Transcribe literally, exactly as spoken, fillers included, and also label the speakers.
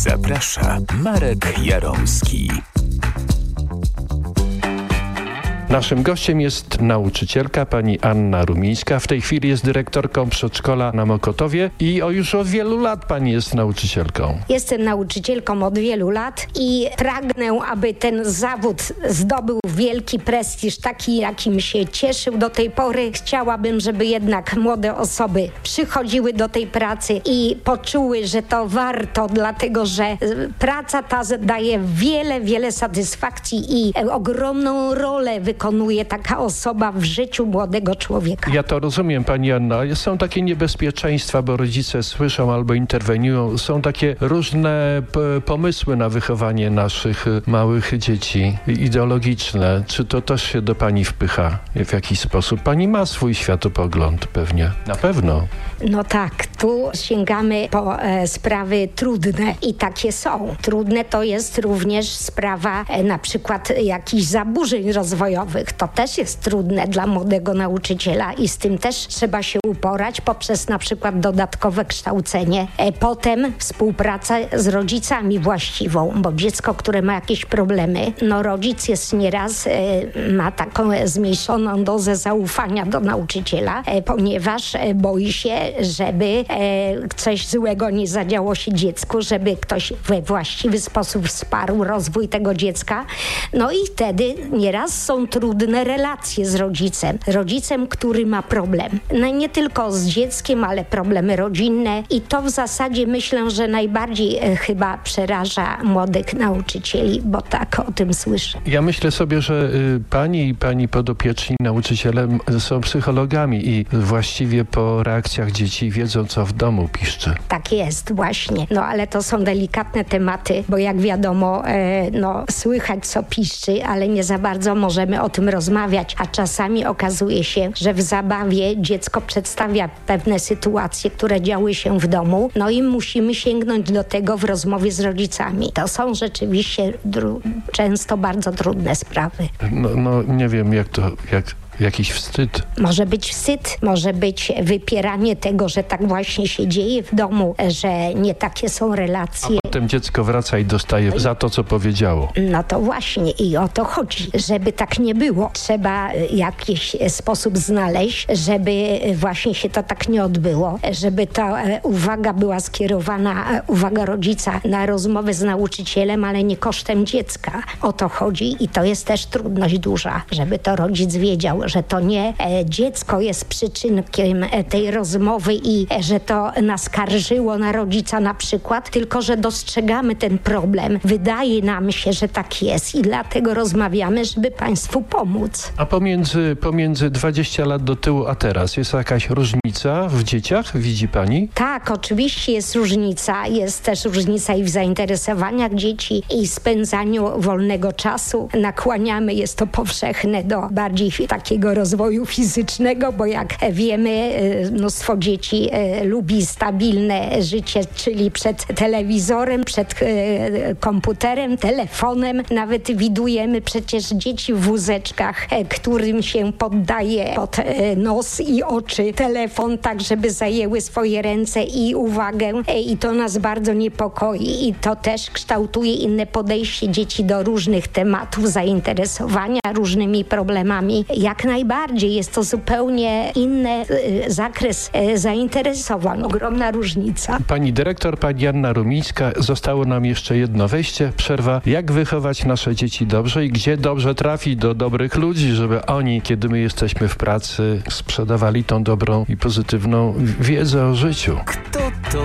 Speaker 1: Zaprasza Marek Jaromski.
Speaker 2: Naszym gościem jest nauczycielka pani Anna Rumińska. W tej chwili jest dyrektorką przedszkola na Mokotowie i o już od wielu lat pani jest nauczycielką.
Speaker 3: Jestem nauczycielką od wielu lat i pragnę, aby ten zawód zdobył wielki prestiż, taki jakim się cieszył do tej pory. Chciałabym, żeby jednak młode osoby przychodziły do tej pracy i poczuły, że to warto, dlatego że praca ta daje wiele, wiele satysfakcji i ogromną rolę wykonuje wykonuje taka osoba w życiu młodego człowieka.
Speaker 2: Ja to rozumiem, pani Anna. Są takie niebezpieczeństwa, bo rodzice słyszą albo interweniują. Są takie różne p- pomysły na wychowanie naszych małych dzieci, ideologiczne. Czy to też się do pani wpycha w jakiś sposób? Pani ma swój światopogląd pewnie. Na pewno.
Speaker 3: No tak, tu sięgamy po e, sprawy trudne i takie są. Trudne to jest również sprawa e, na przykład jakichś zaburzeń rozwojowych. To też jest trudne dla młodego nauczyciela i z tym też trzeba się uporać poprzez na przykład dodatkowe kształcenie. E, potem współpraca z rodzicami właściwą, bo dziecko, które ma jakieś problemy, no rodzic jest nieraz, e, ma taką zmniejszoną dozę zaufania do nauczyciela, e, ponieważ e, boi się, żeby e, coś złego nie zadziało się dziecku, żeby ktoś we właściwy sposób wsparł rozwój tego dziecka. No i wtedy nieraz są trudne relacje z rodzicem. Rodzicem, który ma problem. No nie tylko z dzieckiem, ale problemy rodzinne i to w zasadzie myślę, że najbardziej e, chyba przeraża młodych nauczycieli, bo tak o tym słyszę.
Speaker 2: Ja myślę sobie, że y, pani i pani podopieczni nauczyciele są psychologami i właściwie po reakcjach dzieci wiedzą, co w domu piszczy.
Speaker 3: Tak jest, właśnie. No ale to są delikatne tematy, bo jak wiadomo, e, no słychać, co piszczy, ale nie za bardzo możemy o tym rozmawiać, a czasami okazuje się, że w zabawie dziecko przedstawia pewne sytuacje, które działy się w domu, no i musimy sięgnąć do tego w rozmowie z rodzicami. To są rzeczywiście dru- często bardzo trudne sprawy.
Speaker 2: No, no nie wiem, jak to, jak jakiś wstyd.
Speaker 3: Może być wstyd, może być wypieranie tego, że tak właśnie się dzieje w domu, że nie takie są relacje.
Speaker 2: A potem dziecko wraca i dostaje za to, co powiedziało.
Speaker 3: No to właśnie i o to chodzi, żeby tak nie było. Trzeba jakiś sposób znaleźć, żeby właśnie się to tak nie odbyło, żeby ta uwaga była skierowana, uwaga rodzica na rozmowę z nauczycielem, ale nie kosztem dziecka. O to chodzi i to jest też trudność duża, żeby to rodzic wiedział, że to nie e, dziecko jest przyczynkiem e, tej rozmowy i e, że to naskarżyło na rodzica na przykład, tylko że dostrzegamy ten problem. Wydaje nam się, że tak jest i dlatego rozmawiamy, żeby państwu pomóc.
Speaker 2: A pomiędzy, pomiędzy dwadzieścia lat do tyłu a teraz jest jakaś różnica w dzieciach? Widzi pani?
Speaker 3: Tak, oczywiście jest różnica. Jest też różnica i w zainteresowaniach dzieci i spędzaniu wolnego czasu. Nakłaniamy, jest to powszechne do bardziej takiego rozwoju fizycznego, bo jak wiemy, mnóstwo dzieci lubi stabilne życie, czyli przed telewizorem, przed komputerem, telefonem. Nawet widujemy przecież dzieci w wózeczkach, którym się poddaje pod nos i oczy telefon, tak żeby zajęły swoje ręce i uwagę i to nas bardzo niepokoi i to też kształtuje inne podejście dzieci do różnych tematów, zainteresowania różnymi problemami. Jak najbardziej jest to zupełnie inny y, zakres y, zainteresowań. Ogromna różnica.
Speaker 2: Pani dyrektor, pani Anna Rumińska, zostało nam jeszcze jedno wejście, przerwa. Jak wychować nasze dzieci dobrze i gdzie dobrze trafić do dobrych ludzi, żeby oni, kiedy my jesteśmy w pracy, sprzedawali tą dobrą i pozytywną wiedzę o życiu.